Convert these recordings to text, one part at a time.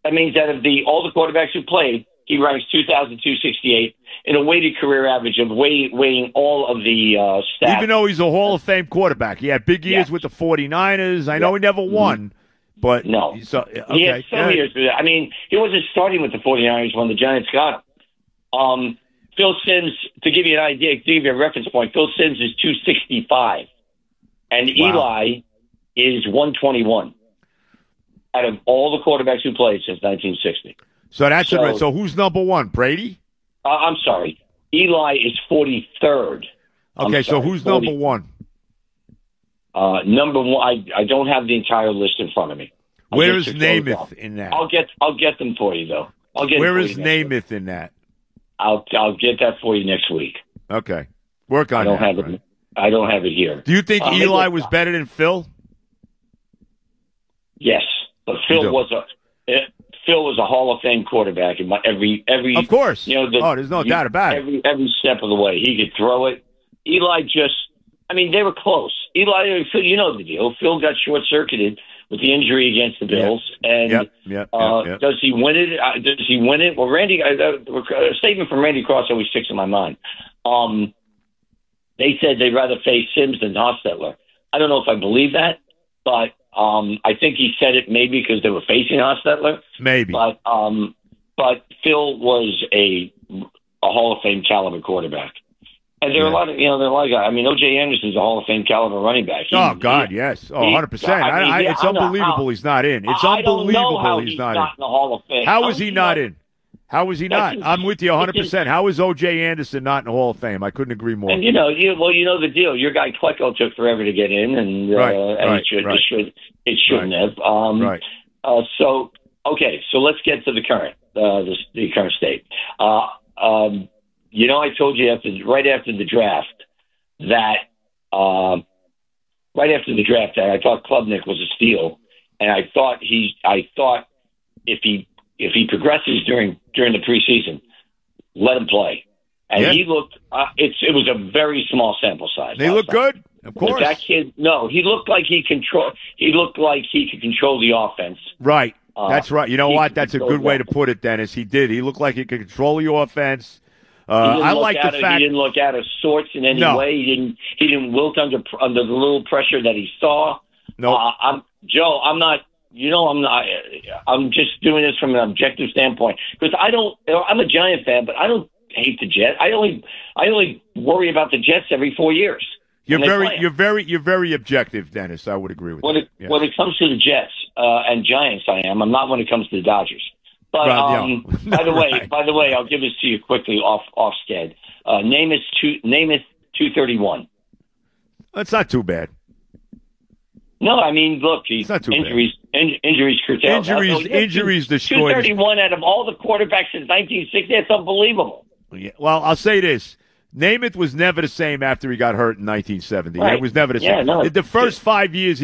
That means that of all the quarterbacks who played, he ranks 2,268 in a weighted career average of weighing all of the stats. Even though he's a Hall of Fame quarterback. He had big years with the 49ers. I know he never won, but no. So, okay. He had some years with that. I mean, he wasn't starting with the 49ers when the Giants got him. Phil Simms, to give you an idea, to give you a reference point, Phil Simms is 265, and Eli is 121 out of all the quarterbacks who played since 1960. So that's it. So who's number one? Brady? I'm sorry. Eli is 43rd. Okay, so who's number one? Number one, I don't have the entire list in front of me. Where is Namath in that? I'll get them for you, though. Where is Namath in that? I'll get that for you next week. Okay. Work on that. I don't have it here. Do you think Eli was better than Phil? Yes, but Phil was a Hall of Fame quarterback in every. Of course. There's no doubt about it. Every step of the way, he could throw it. Eli they were close. Eli, Phil, you know the deal. Phil got short-circuited with the injury against the Bills, does he win it? Does he win it? Well, a statement from Randy Cross always sticks in my mind. They said they'd rather face Simms than Hostetler. I don't know if I believe that, but I think he said it maybe because they were facing Hostetler. Maybe, but Phil was a Hall of Fame caliber quarterback. And there are a lot of guys. I mean, O.J. Anderson's a Hall of Fame caliber running back. Yes. 100%. It's unbelievable he's not in. It's unbelievable he's not in the Hall of Fame. How is he not in? How is he not? I'm with you 100%. How is O.J. Anderson not in the Hall of Fame? I couldn't agree more. And you know the deal. Your guy Klecko took forever to get in, and it shouldn't have. So let's get to the current the current state. I told you right after the draft that I thought Klubnik was a steal, and I thought if he progresses during the preseason, let him play. And he looked. It was a very small sample size. They look good, of course. But that kid, he looked like he looked like he could control the offense. Right. That's right. You know what? That's a good way to put it, Dennis. He did. He looked like he could control the offense. I like the fact he didn't look out of sorts in any way. He didn't wilt under the little pressure that he saw. No, I'm not. I'm just doing this from an objective standpoint because I'm a Giant fan, but I don't hate the Jets. I only worry about the Jets every 4 years. You're very objective, Dennis. I would agree with that. When it comes to the Jets and Giants, I am. I'm not when it comes to the Dodgers. But by the way, I'll give this to you quickly off Stead. Namath 231. That's not too bad. No, I mean, look, injuries curtailed. Injuries destroyed. 231 out of all the quarterbacks since 1960. That's unbelievable. Yeah, well, I'll say this. Namath was never the same after he got hurt in 1970. Right. It was never the same. No, the first 5 years,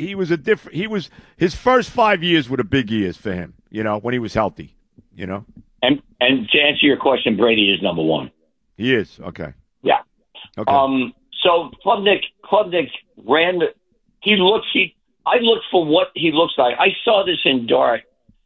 his first 5 years were the big years for him, when he was healthy, And to answer your question, Brady is number one. He is. Okay. Yeah. Okay. So Klubnik ran I looked for what he looks like. I saw this in Dart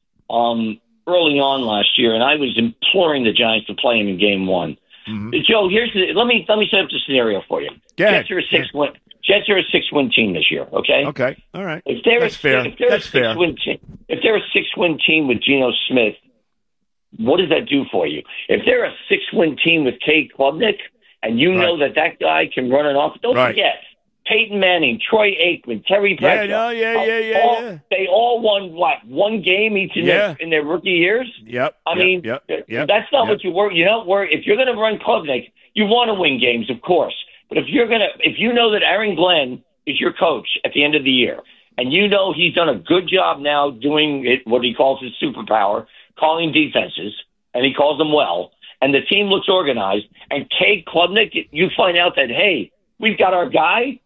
early on last year, and I was imploring the Giants to play him in game one. Mm-hmm. Joe, let me set up the scenario for you. Jets are a six-win team this year. Okay. Okay. All right. That's fair. If they're a six-win team with Geno Smith, what does that do for you? If they're a six-win team with Cade Klubnik, and know that guy can run it off, don't forget Peyton Manning, Troy Aikman, Terry Bradshaw. Yeah. They all won one game each in their rookie years. Yep. That's not what you worry. You don't worry if you're going to run Klubnik. You want to win games, of course. But if you know that Aaron Glenn is your coach at the end of the year, and he's done a good job now doing what he calls his superpower, calling defenses, and he calls them well, and the team looks organized, and Cade Klubnik, you find out that hey, we've got our guy.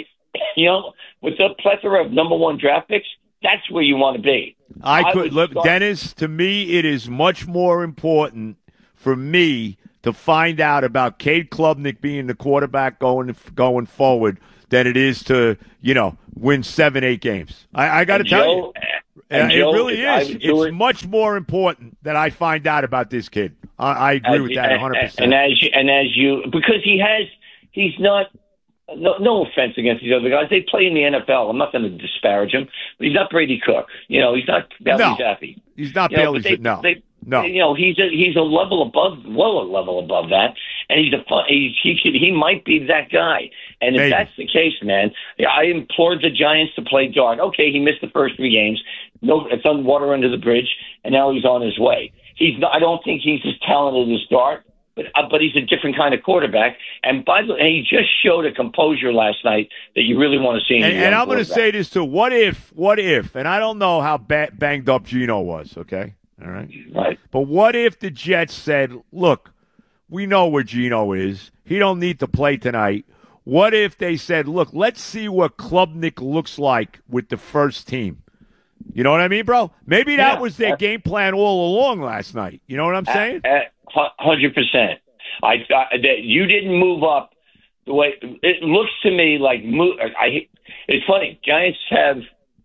With the plethora of number one draft picks, that's where you want to be. Dennis, to me, it is much more important for me to find out about Cade Klubnik being the quarterback going forward than it is to, win 7-8 games. I got to tell you. It really is. It's much more important that I find out about this kid. I agree with that 100%. Because he's not, no offense against these other guys. They play in the NFL. I'm not going to disparage him, but he's not Brady Cook. He's not Bailey Zappi. He's not Bailey Zappi. No. He's a level above that, and he might be that guy. And if that's the case, man, I implored the Giants to play Dart. Okay, he missed the first 3 games. No, it's on water under the bridge, and now he's on his way. I don't think he's as talented as Dart, but he's a different kind of quarterback. And he just showed a composure last night that you really want to see. And I'm going to say this too: what if? And I don't know how banged up Geno was. Okay, all right, right. But what if the Jets said, "Look, we know where Geno is. He don't need to play tonight." What if they said, "Look, let's see what Klubnik looks like with the first team." You know what I mean, bro? Maybe that was their game plan all along last night. You know what I'm saying? 100%. I thought that you didn't move up the way it looks to me like. It's funny. Giants have.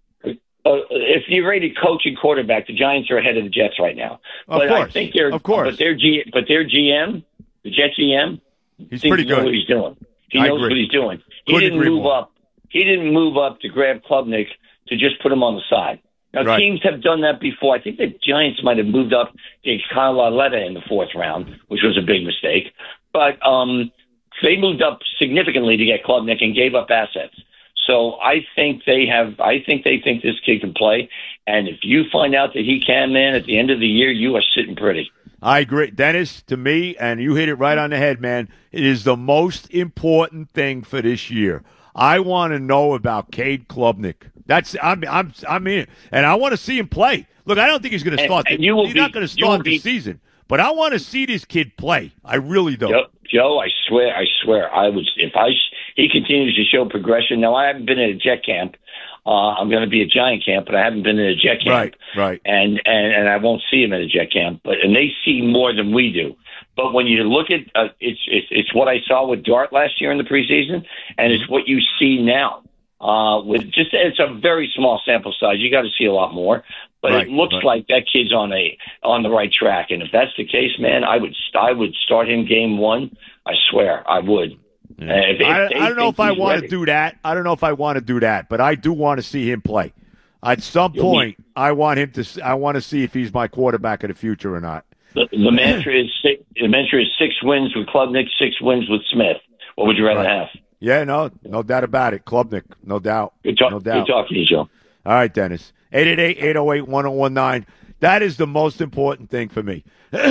If you're ready to coach and quarterback, the Giants are ahead of the Jets right now. But I think of course. But their GM, the Jet GM, he's pretty good. Knows what he's doing. He knows what he's doing. He didn't move up. He didn't move up to grab Klubnik to just put him on the side. Now, teams have done that before. I think the Giants might have moved up to Kyle Lauletta in the 4th round, which was a big mistake. But they moved up significantly to get Klubnik and gave up assets. So I think they think this kid can play. And if you find out that he can, man, at the end of the year, you are sitting pretty. I agree. Dennis, to me, and you hit it right on the head, man, it is the most important thing for this year. I want to know about Cade Klubnik. I'm in, and I want to see him play. Look, I don't think he's going to start. He's not going to start the season, but I want to see this kid play. I really do. Joe, I swear, I would if he continues to show progression. Now, I haven't been in a Jet camp. I'm going to be at Giant camp, but I haven't been in a Jet camp. Right. And I won't see him in a Jet camp, and they see more than we do. But when you look at it's what I saw with Dart last year in the preseason, and it's what you see now. It's a very small sample size. You got to see a lot more, but it looks like that kid's on the right track. And if that's the case, man, I would start him game 1. I swear I would. Yeah. I don't know if I want to do that. I don't know if I want to do that, but I do want to see him play. At some point, I want to see if he's my quarterback of the future or not. The mantra is 6 wins with Klubnik, 6 wins with Smith. What would you rather have? Yeah, no doubt about it. Klubnik, no doubt. Good talking to you, Joe. All right, Dennis. 888-808-1019. That is the most important thing for me.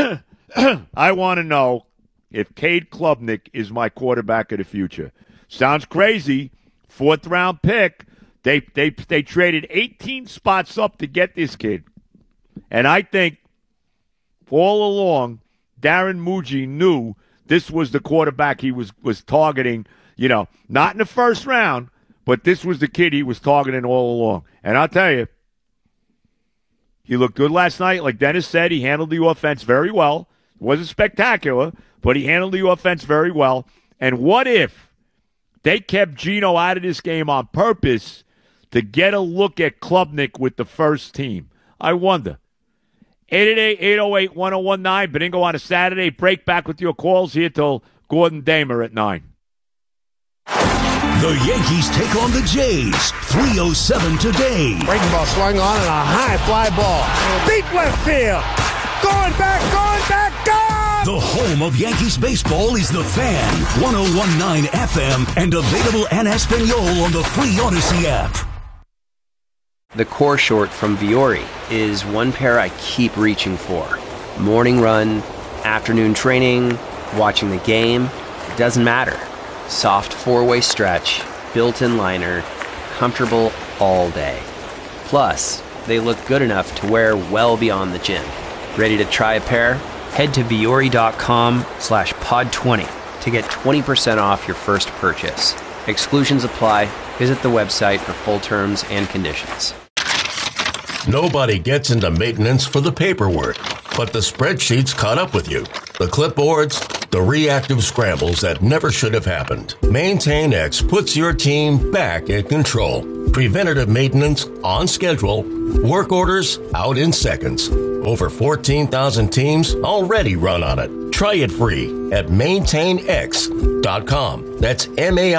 I want to know if Cade Klubnik is my quarterback of the future. Sounds crazy. 4th round pick. They traded 18 spots up to get this kid. And I think all along, Darren Muji knew this was the quarterback he was targeting. Not in the 1st round, but this was the kid he was targeting all along. And I'll tell you, he looked good last night. Like Dennis said, he handled the offense very well. It wasn't spectacular, but he handled the offense very well. And what if they kept Geno out of this game on purpose to get a look at Klubnik with the first team? I wonder. 888-808-1019. Benigno on a Saturday. Break back with your calls here till Gordon Damer at 9. The Yankees take on the Jays. 3:07 today. Breaking ball swung on and a high fly ball. Deep left field. Going back, gone! The home of Yankees baseball is The Fan. 101.9 FM and available en Espanol on the free Odyssey app. The core short from Vuori is one pair I keep reaching for. Morning run, afternoon training, watching the game, it doesn't matter. Soft 4-way stretch, built-in liner, comfortable all day. Plus, they look good enough to wear well beyond the gym. Ready to try a pair? Head to Vuori.com/pod20 to get 20% off your first purchase. Exclusions apply. Visit the website for full terms and conditions. Nobody gets into maintenance for the paperwork, but the spreadsheets caught up with you. The clipboards, the reactive scrambles that never should have happened. Maintain X puts your team back in control. Preventative maintenance on schedule. Work orders out in seconds. Over 14,000 teams already run on it. Try it free at maintainx.com. That's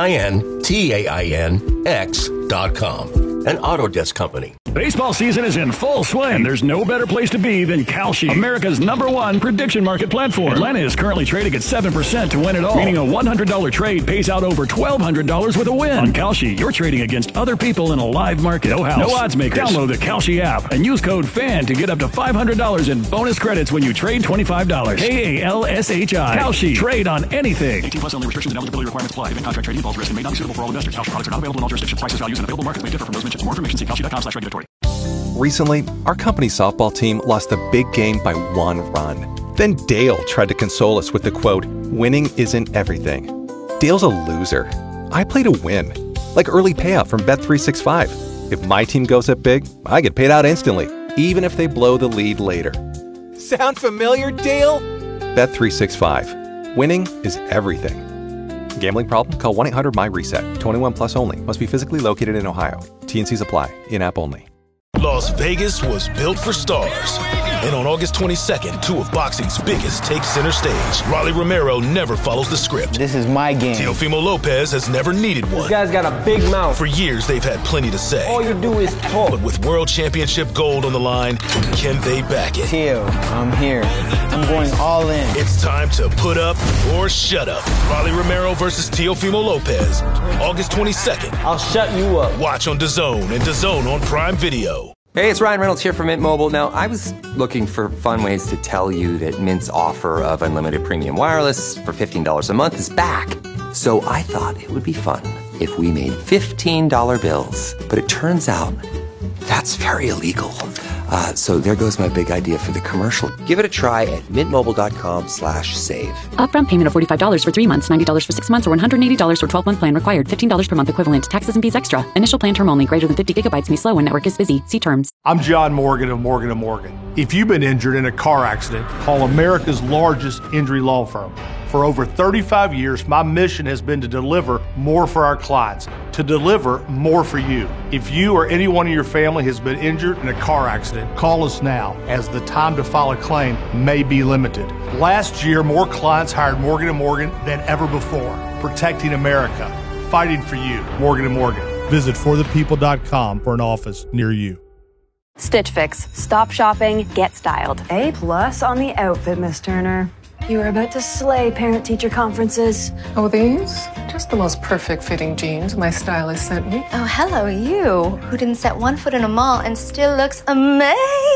MAINTAINX.com. An Autodesk company. Baseball season is in full swing. There's no better place to be than Kalshi, America's #1 prediction market platform. Atlanta is currently trading at 7% to win it all, meaning a $100 trade pays out over $1,200 with a win. On Kalshi, you're trading against other people in a live market. No house, no odds makers. Download the Kalshi app and use code FAN to get up to $500 in bonus credits when you trade $25. KALSHI. Kalshi. Trade on anything. 18 plus only. Restrictions and eligibility requirements apply. Event contract trading involves risk and may not be suitable for all investors. Kalshi products are not available in all jurisdictions. Prices, values, and available markets may differ from those mentioned. For more information, see kalshi.com/regulatory. Recently, our company softball team lost a big game by 1 run. Then Dale tried to console us with the quote, "Winning isn't everything." Dale's a loser. I play to win. Like early payout from Bet365. If my team goes up big, I get paid out instantly, even if they blow the lead later. Sound familiar, Dale? Bet365. Winning is everything. Gambling problem? Call 1-800-MY-RESET. 21 plus only. Must be physically located in Ohio. T&Cs apply. In-app only. Las Vegas was built for stars. And on August 22nd, 2 of boxing's biggest take center stage. Rolly Romero never follows the script. This is my game. Teofimo Lopez has never needed one. This guy's got a big mouth. For years, they've had plenty to say. All you do is talk. But with World Championship gold on the line, can they back it? Teo, I'm here. I'm going all in. It's time to put up or shut up. Rolly Romero versus Teofimo Lopez. August 22nd. I'll shut you up. Watch on DAZN and DAZN on Prime Video. Hey, it's Ryan Reynolds here from Mint Mobile. Now, I was looking for fun ways to tell you that Mint's offer of unlimited premium wireless for $15 a month is back. So I thought it would be fun if we made $15 bills. But it turns out that's very illegal. So there goes my big idea for the commercial. Give it a try at mintmobile.com/save. Upfront payment of $45 for 3 months, $90 for 6 months, or $180 for 12-month plan required. $15 per month equivalent. Taxes and fees extra. Initial plan term only. Greater than 50 gigabytes may slow when network is busy. See terms. I'm John Morgan of Morgan & Morgan. If you've been injured in a car accident, call America's largest injury law firm. For over 35 years, my mission has been to deliver more for our clients, to deliver more for you. If you or anyone in your family has been injured in a car accident, call us now, as the time to file a claim may be limited. Last year, more clients hired Morgan & Morgan than ever before, protecting America, fighting for you. Morgan & Morgan. Visit forthepeople.com for an office near you. Stitch Fix. Stop shopping, get styled. A+ on the outfit, Miss Turner. You are about to slay parent-teacher conferences. Oh, these? Just the most perfect fitting jeans my stylist sent me. Oh, hello, you, who didn't set one foot in a mall and still looks amazing.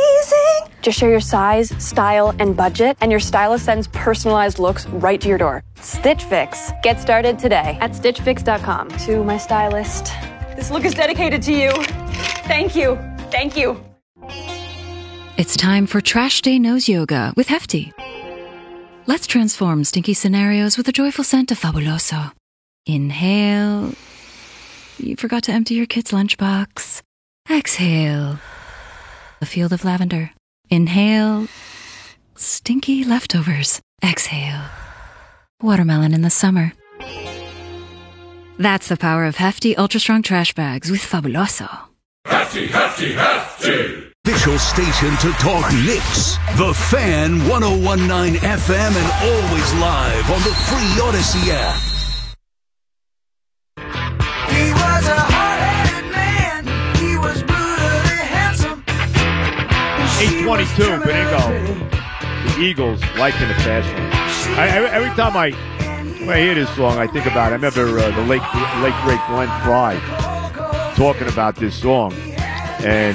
Just share your size, style, and budget, and your stylist sends personalized looks right to your door. Stitch Fix. Get started today at StitchFix.com. To my stylist. This look is dedicated to you. Thank you. Thank you. It's time for Trash Day Nose Yoga with Hefty. Let's transform stinky scenarios with a joyful scent of Fabuloso. Inhale. You forgot to empty your kid's lunchbox. Exhale. A field of lavender. Inhale. Stinky leftovers. Exhale. Watermelon in the summer. That's the power of Hefty Ultra Strong Trash Bags with Fabuloso. Hefty, Hefty, Hefty! Official station to talk Knicks. The Fan 101.9 FM and always live on the free Odyssey app. He was a hard-headed man. He was brutally handsome. 8:22, Benigno. The Eagles, Life in the Fast Lane. Every time I hear this song, I think about it. I remember the late great Glenn Fry talking about this song, and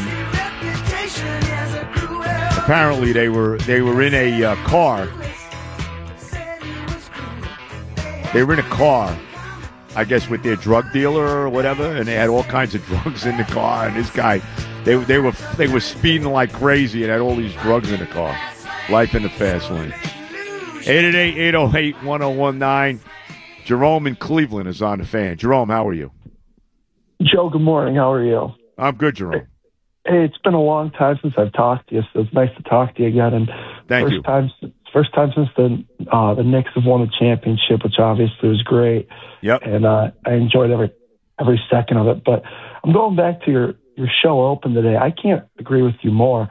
apparently they were in a car. They were in a car, I guess, with their drug dealer or whatever, and they had all kinds of drugs in the car. And this guy, they were speeding like crazy and had all these drugs in the car. Life in the Fast Lane. 888-808-1019. Jerome in Cleveland is on the Fan. Jerome, how are you? Joe, good morning. How are you? I'm good, Jerome. Hey, it's been a long time since I've talked to you, so it's nice to talk to you again. And Thank you. First time since the Knicks have won a championship, which obviously was great. Yep. And I enjoyed every second of it. But I'm going back to your show open today. I can't agree with you more.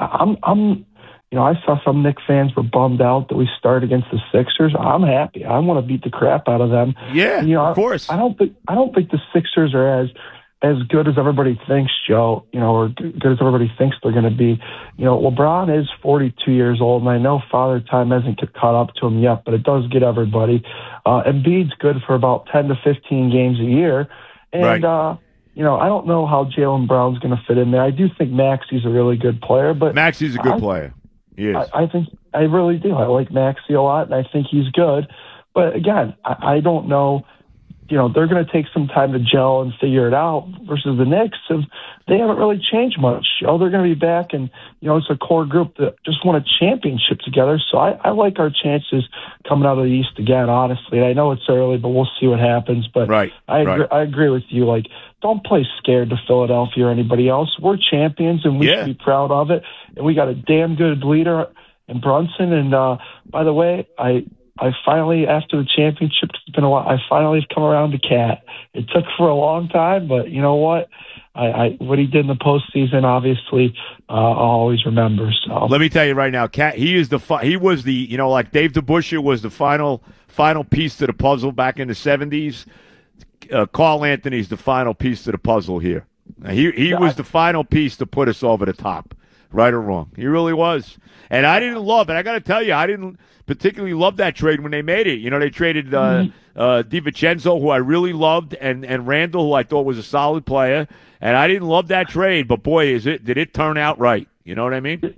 I saw some Knicks fans were bummed out that we started against the Sixers. I'm happy. I want to beat the crap out of them. Yeah, and, of course. I don't think the Sixers are as good as everybody thinks, Joe. Or good as everybody thinks they're going to be. LeBron is 42 years old, and I know Father Time hasn't caught up to him yet, but it does get everybody. Embiid's good for about 10 to 15 games a year, and right. I don't know how Jaylen Brown's going to fit in there. I do think Maxey's a really good player, but Maxey's a good player. He is. I really do. I like Maxey a lot, and I think he's good. But again, I don't know. They're going to take some time to gel and figure it out. Versus the Knicks, they haven't really changed much. They're going to be back, and it's a core group that just won a championship together. So I like our chances coming out of the East again. Honestly, and I know it's early, but we'll see what happens. But I agree with you. Like, don't play scared to Philadelphia or anybody else. We're champions, and we should be proud of it. And we got a damn good leader in Brunson. And by the way, I finally, after the championship, it's been a while, I finally have come around to Cat. It took for a long time, but you know what? What he did in the postseason, obviously, I'll always remember. So let me tell you right now, Cat. He was the like Dave DeBusschere was the final piece to the puzzle back in the '70s. Carl Anthony's the final piece to the puzzle here. He was the final piece to put us over the top, right or wrong. He really was. And I didn't love it. I got to tell you, I didn't particularly love that trade when they made it. They traded DiVincenzo, who I really loved, and Randall, who I thought was a solid player. And I didn't love that trade, but boy, did it turn out right. You know what I mean?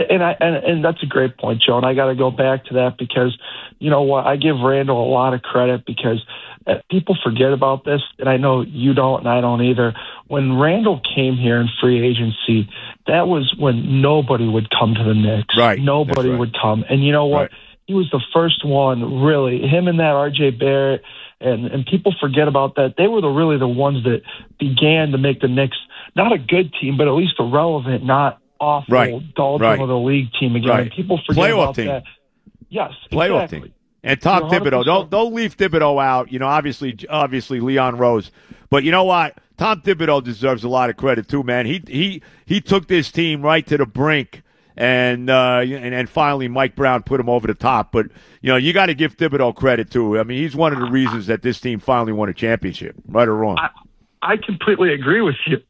And that's a great point, Joe. And I got to go back to that because, you know what, I give Randall a lot of credit because people forget about this, and I know you don't and I don't either. When Randall came here in free agency, that was when nobody would come to the Knicks. Right. Nobody would come. And you know what? Right. He was the first one, really. Him and that R.J. Barrett, and people forget about that. They were really the ones that began to make the Knicks not a good team, but at least a relevant, not awful, doldrum of the league team again. Right. And people forget playoff about team. that. Yes, playoff exactly. team. And Tom Thibodeau, don't leave Thibodeau out. Obviously Leon Rose, but you know what? Tom Thibodeau deserves a lot of credit too, man. He took this team right to the brink, and finally Mike Brown put him over the top. But you got to give Thibodeau credit too. I mean, he's one of the reasons that this team finally won a championship, right or wrong. I completely agree with you.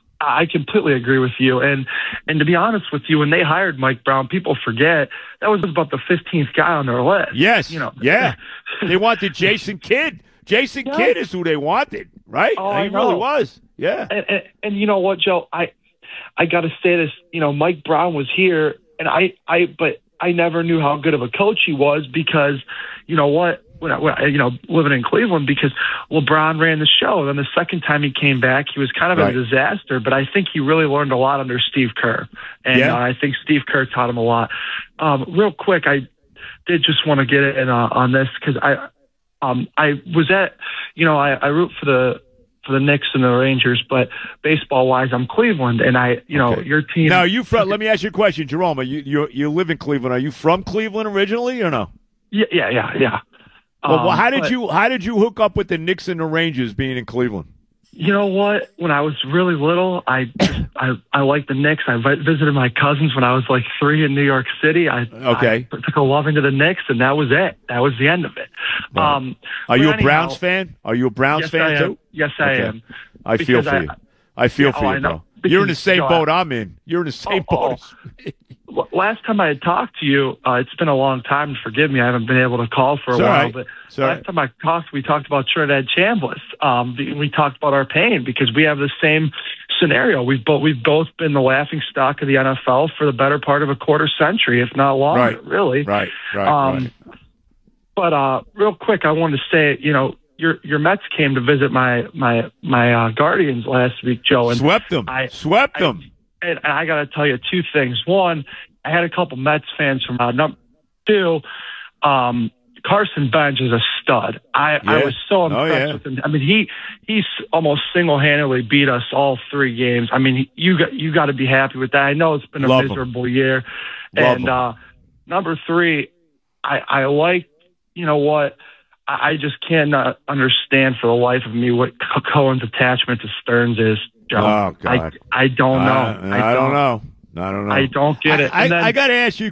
And to be honest with you, when they hired Mike Brown, people forget that was about the 15th guy on their list. Yes. Yeah. They wanted Jason Kidd. Jason Kidd is who they wanted, right? Oh, he really was. Yeah. And you know what, Joe? I got to say this. Mike Brown was here, and but I never knew how good of a coach he was because, you know what? When living in Cleveland, because LeBron ran the show. Then the second time he came back, he was kind of a disaster. But I think he really learned a lot under Steve Kerr, and I think Steve Kerr taught him a lot. Real quick, I did just want to get in on this because I was at, I root for the Knicks and the Rangers, but baseball wise, I'm Cleveland, and your team. Now, let me ask you a question, Jerome. You live in Cleveland. Are you from Cleveland originally, or no? Yeah. Well, how did you hook up with the Knicks and the Rangers being in Cleveland? You know what? When I was really little, I liked the Knicks. I visited my cousins when I was like 3 in New York City. I took a loving to the Knicks, and that was it. That was the end of it. Right. Are you a Browns fan? Are you a Browns fan too? Yes, I am. I feel for you. I feel for you, bro. You're in the same boat I'm in. You're in the same boat. Last time I had talked to you, it's been a long time. Forgive me, I haven't been able to call for a while. Right. But last time I talked, we talked about Trinidad Chambliss. We talked about our pain because we have the same scenario. We've both been the laughing stock of the NFL for the better part of a quarter century, if not longer. Really. Right. But real quick, I wanted to say, your Mets came to visit my Guardians last week, Joe, and swept them. And I got to tell you 2 things. One, I had a couple Mets fans from number 2. Carson Bench is a stud. I was so impressed with him. I mean, he's almost single-handedly beat us all 3 games. I mean, you got to be happy with that. I know it's been a miserable year. And number 3, I like, you know what, I just cannot understand for the life of me what Cohen's attachment to Stearns is, Joe. Oh, God. I don't know. I don't know. I don't know. I don't get it. I got to ask you